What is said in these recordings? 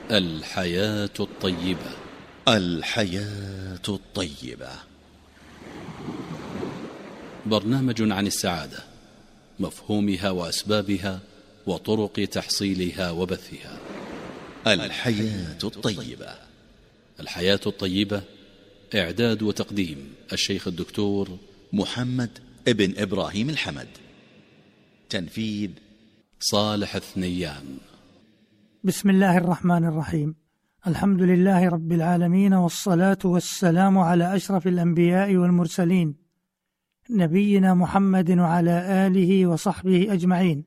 الحياة الطيبة. الحياة الطيبة، برنامج عن السعادة، مفهومها وأسبابها وطرق تحصيلها وبثها. الحياة الطيبة. الحياة الطيبة، إعداد وتقديم الشيخ الدكتور محمد ابن إبراهيم الحمد، تنفيذ صالح الثنيان. بسم الله الرحمن الرحيم. الحمد لله رب العالمين، والصلاة والسلام على أشرف الأنبياء والمرسلين، نبينا محمد وعلى آله وصحبه أجمعين.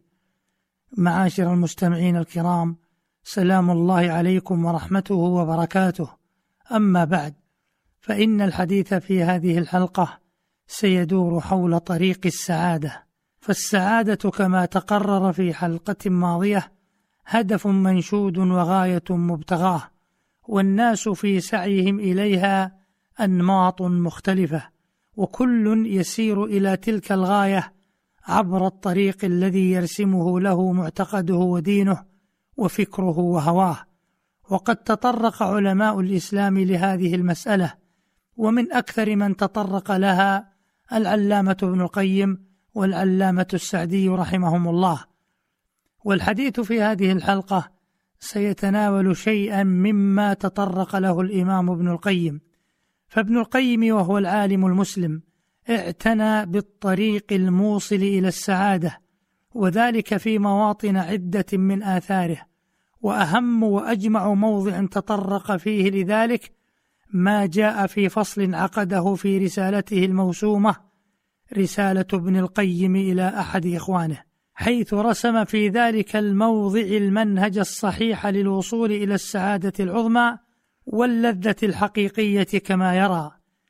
معاشر المستمعين الكرام، سلام الله عليكم ورحمته وبركاته. أما بعد، فإن الحديث في هذه الحلقة سيدور حول طريق السعادة. فالسعادة كما تقرر في حلقة ماضية هدف منشود وغاية مبتغاه، والناس في سعيهم إليها أنماط مختلفة، وكل يسير إلى تلك الغاية عبر الطريق الذي يرسمه له معتقده ودينه وفكره وهواه. وقد تطرق علماء الإسلام لهذه المسألة، ومن أكثر من تطرق لها العلامة ابن القيم والعلامة السعدي رحمهم الله. والحديث في هذه الحلقة سيتناول شيئا مما تطرق له الإمام ابن القيم. فابن القيم وهو العالم المسلم اعتنى بالطريق الموصل إلى السعادة، وذلك في مواطن عدة من آثاره، وأهم وأجمع موضع تطرق فيه لذلك ما جاء في فصل عقده في رسالته الموسومة رسالة ابن القيم إلى أحد إخوانه، حيث رسم في ذلك الموضع المنهج الصحيح للوصول إلى السعادة العظمى واللذة الحقيقية كما يرى،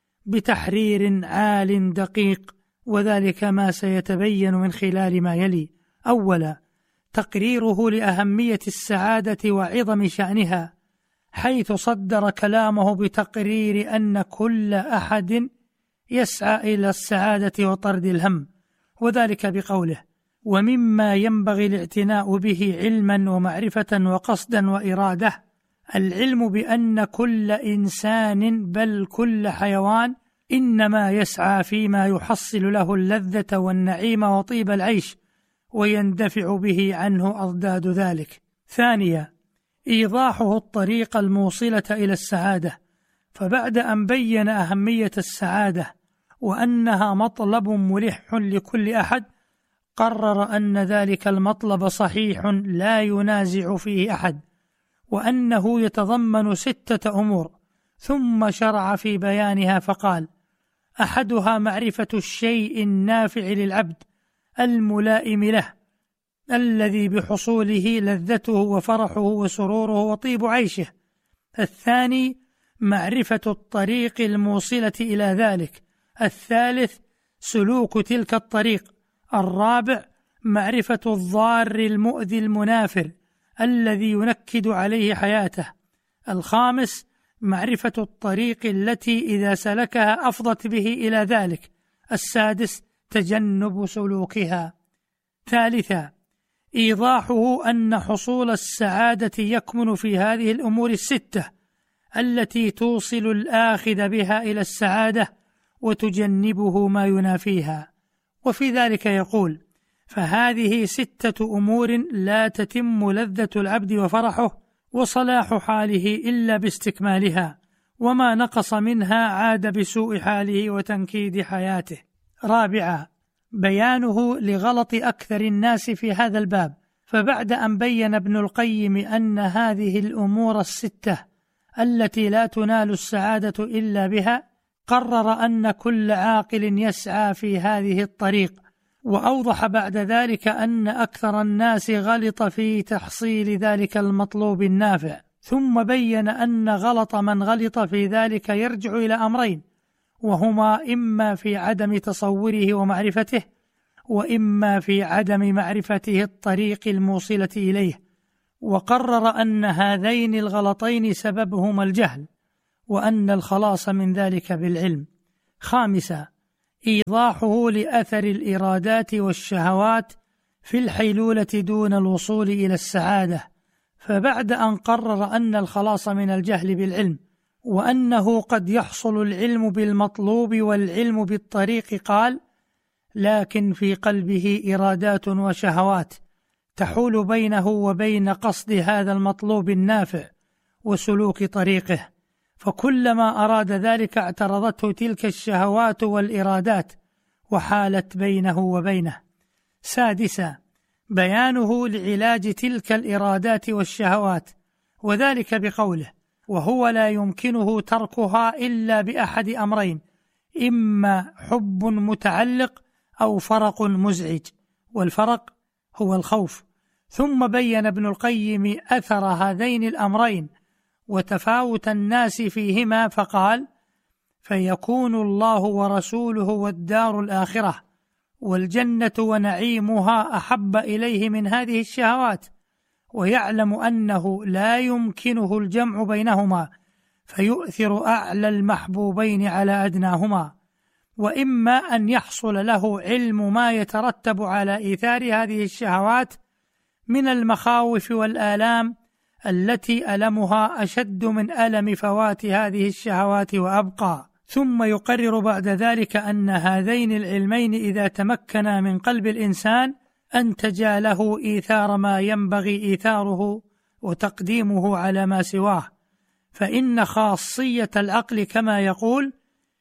بتحرير عال دقيق، وذلك ما سيتبين من خلال ما يلي. أولا، تقريره لأهمية السعادة وعظم شأنها، حيث صدر كلامه بتقرير أن كل أحد يسعى إلى السعادة وطرد الهم، وذلك بقوله: ومما ينبغي الاعتناء به علما ومعرفة وقصدا وإرادة العلم بأن كل إنسان بل كل حيوان إنما يسعى فيما يحصل له اللذة والنعيم وطيب العيش، ويندفع به عنه أضداد ذلك. ثانيا، إيضاحه الطريق الموصلة إلى السعادة، فبعد أن بين أهمية السعادة وأنها مطلب ملح لكل أحد، قرر أن ذلك المطلب صحيح لا ينازع فيه أحد، وأنه يتضمن 6 أمور، ثم شرع في بيانها فقال: أحدها معرفة الشيء النافع للعبد الملائم له، الذي بحصوله لذته وفرحه وسروره وطيب عيشه. الثاني، معرفة الطريق الموصلة إلى ذلك. الثالث، سلوك تلك الطريق. الرابع، معرفة الضار المؤذي المنافر الذي ينكد عليه حياته. الخامس، معرفة الطريق التي إذا سلكها أفضت به إلى ذلك. السادس، تجنب سلوكها. ثالثا، إيضاحه أن حصول السعادة يكمن في هذه الأمور 6 التي توصل الآخذ بها إلى السعادة وتجنبه ما ينافيها. وفي ذلك يقول: فهذه 6 أمور لا تتم لذة العبد وفرحه وصلاح حاله إلا باستكمالها، وما نقص منها عاد بسوء حاله وتنكيد حياته. رابعا، بيانه لغلط أكثر الناس في هذا الباب، فبعد أن بين ابن القيم أن هذه الأمور 6 التي لا تنال السعادة إلا بها، قرر أن كل عاقل يسعى في هذه الطريق، وأوضح بعد ذلك أن أكثر الناس غلط في تحصيل ذلك المطلوب النافع، ثم بين أن غلط من غلط في ذلك يرجع إلى أمرين، وهما إما في عدم تصوره ومعرفته، وإما في عدم معرفته الطريق الموصلة إليه. وقرر أن هذين الغلطين سببهما الجهل، وأن الخلاص من ذلك بالعلم. خامسا، إيضاحه لأثر الإرادات والشهوات في الحيلولة دون الوصول إلى السعادة، فبعد أن قرر أن الخلاص من الجهل بالعلم وأنه قد يحصل العلم بالمطلوب والعلم بالطريق، قال: لكن في قلبه إرادات وشهوات تحول بينه وبين قصد هذا المطلوب النافع وسلوك طريقه، فكلما أراد ذلك اعترضته تلك الشهوات والإرادات وحالت بينه وبينه. سادسا، بيانه لعلاج تلك الإرادات والشهوات، وذلك بقوله: وهو لا يمكنه تركها إلا بأحد أمرين، إما حب متعلق أو فرق مزعج، والفرق هو الخوف. ثم بين ابن القيم أثر هذين الأمرين وتفاوت الناس فيهما، فقال: فيكون الله ورسوله والدار الآخرة والجنة ونعيمها أحب إليه من هذه الشهوات، ويعلم أنه لا يمكنه الجمع بينهما، فيؤثر أعلى المحبوبين على أدناهما. وإما أن يحصل له علم ما يترتب على إيثار هذه الشهوات من المخاوف والآلام التي ألمها أشد من ألم فوات هذه الشهوات وأبقى، ثم يقرر بعد ذلك أن هذين العلمين إذا تمكنا من قلب الإنسان أنتجا له إيثار ما ينبغي إيثاره وتقديمه على ما سواه، فإن خاصية العقل كما يقول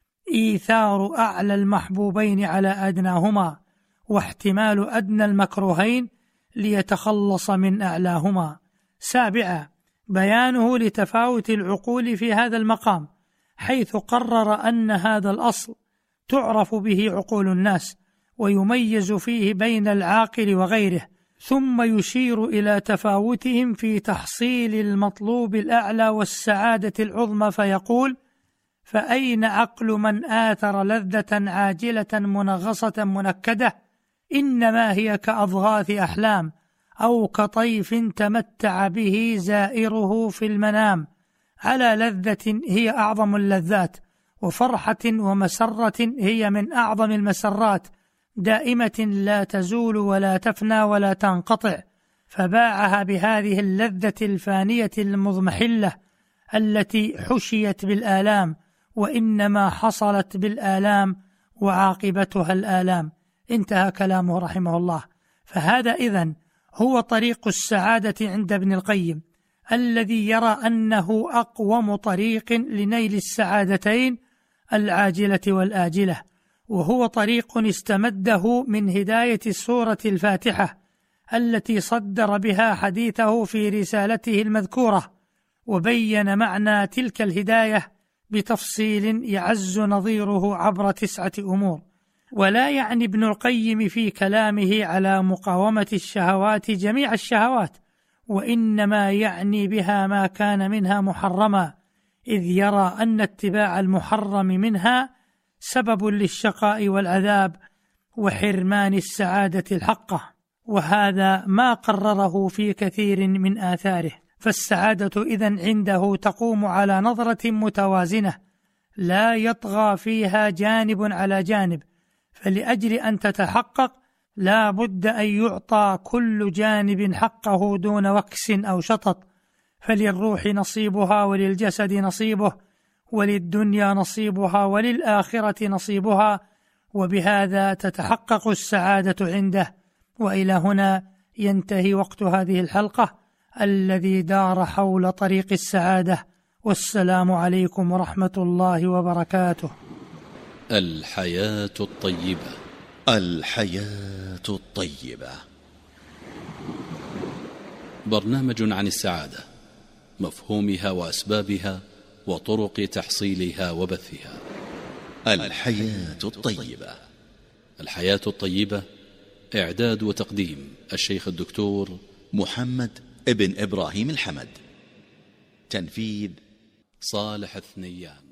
إيثار أعلى المحبوبين على أدناهما، واحتمال أدنى المكروهين ليتخلص من أعلاهما. سابعا، بيانه لتفاوت العقول في هذا المقام، حيث قرر أن هذا الأصل تعرف به عقول الناس ويميز فيه بين العاقل وغيره، ثم يشير إلى تفاوتهم في تحصيل المطلوب الأعلى والسعادة العظمى، فيقول: فأين عقل من آثر لذة عاجلة منغصة منكدة؟ إنما هي كأضغاث أحلام أو كطيف تمتع به زائره في المنام، على لذة هي أعظم اللذات، وفرحة ومسرة هي من أعظم المسرات، دائمة لا تزول ولا تفنى ولا تنقطع، فباعها بهذه اللذة الفانية المضمحلة التي حشيت بالآلام، وإنما حصلت بالآلام وعاقبتها الآلام. انتهى كلامه رحمه الله. فهذا إذن هو طريق السعادة عند ابن القيم، الذي يرى أنه أقوم طريق لنيل السعادتين العاجلة والآجلة، وهو طريق استمده من هداية السورة الفاتحة التي صدر بها حديثه في رسالته المذكورة، وبين معنى تلك الهداية بتفصيل يعز نظيره عبر 9 أمور. ولا يعني ابن القيم في كلامه على مقاومة الشهوات جميع الشهوات، وإنما يعني بها ما كان منها محرما، إذ يرى أن اتباع المحرم منها سبب للشقاء والعذاب وحرمان السعادة الحقة، وهذا ما قرره في كثير من آثاره. فالسعادة إذن عنده تقوم على نظرة متوازنة لا يطغى فيها جانب على جانب، فلأجل أن تتحقق لا بد أن يعطى كل جانب حقه دون وكس أو شطط، فللروح نصيبها وللجسد نصيبه وللدنيا نصيبها وللآخرة نصيبها، وبهذا تتحقق السعادة عنده. وإلى هنا ينتهي وقت هذه الحلقة الذي دار حول طريق السعادة، والسلام عليكم ورحمة الله وبركاته. الحياة الطيبة. الحياة الطيبة، برنامج عن السعادة، مفهومها وأسبابها وطرق تحصيلها وبثها. الحياة الطيبة. الحياة الطيبة، إعداد وتقديم الشيخ الدكتور محمد ابن إبراهيم الحمد. تنفيذ صالح الثنيان.